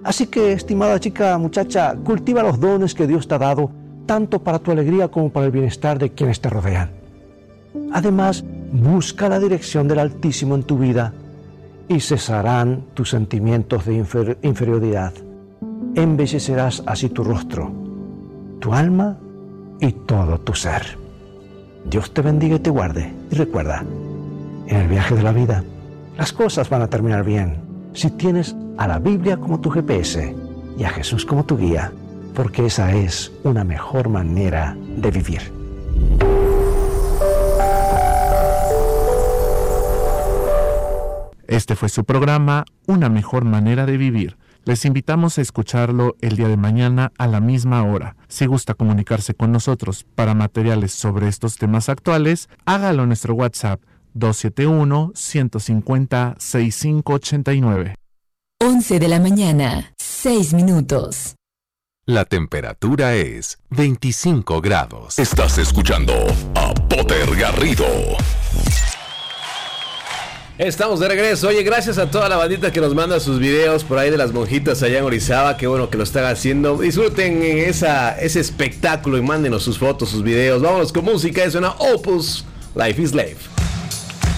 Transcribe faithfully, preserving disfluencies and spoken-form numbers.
Así que, estimada chica, muchacha, cultiva los dones que Dios te ha dado, tanto para tu alegría como para el bienestar de quienes te rodean. Además, busca la dirección del Altísimo en tu vida y cesarán tus sentimientos de infer- inferioridad. Embellecerás así tu rostro, tu alma y todo tu ser. Dios te bendiga y te guarde. Y recuerda, en el viaje de la vida, las cosas van a terminar bien si tienes a la Biblia como tu G P S y a Jesús como tu guía, porque esa es una mejor manera de vivir. Este fue su programa, Una Mejor Manera de Vivir. Les invitamos a escucharlo el día de mañana a la misma hora. Si gusta comunicarse con nosotros para materiales sobre estos temas actuales, hágalo en nuestro WhatsApp dos siete uno, uno cinco cero, seis cinco ocho nueve. once de la mañana, seis minutos. La temperatura es veinticinco grados. Estás escuchando a Potter Garrido. Estamos de regreso. Oye, gracias a toda la bandita que nos manda sus videos por ahí de las monjitas allá en Orizaba. Qué bueno que lo están haciendo. Disfruten esa, ese espectáculo y mándenos sus fotos, sus videos. Vámonos con música. Es una Opus Life is Life.